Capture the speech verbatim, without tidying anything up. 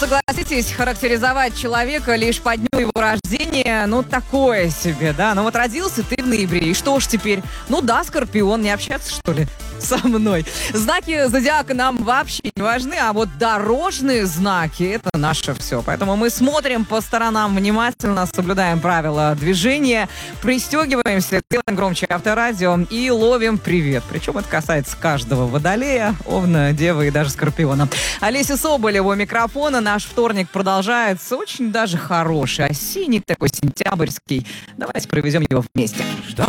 Согласитесь, характеризовать человека лишь по дню его рождения, ну, такое себе, да? Ну, вот родился ты в ноябре, и что ж теперь? Ну, да, Скорпион, не общаться, что ли, со мной? Знаки зодиака нам вообще не важны, а вот дорожные знаки — это наше все. Поэтому мы смотрим по сторонам внимательно, соблюдаем правила движения, пристегиваемся, делаем громче авторадио и ловим привет. Причем это касается каждого водолея, овна, девы и даже скорпиона. Олеся Соболева у микрофона. Наш вторник продолжается. Очень даже хороший, осенний такой, сентябрьский. Давайте проведем его вместе. Что